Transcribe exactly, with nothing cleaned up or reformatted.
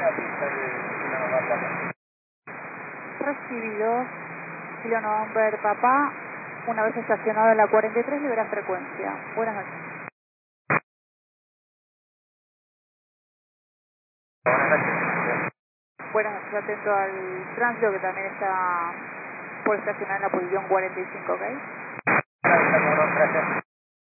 Recibido, Kilo November Papá, una vez estacionado en la cuarenta y tres, libera frecuencia. Buenas noches. Buenas noches, atento al tránsito que también está por estacionar en la posición cuarenta y cinco, ¿ok? Gracias.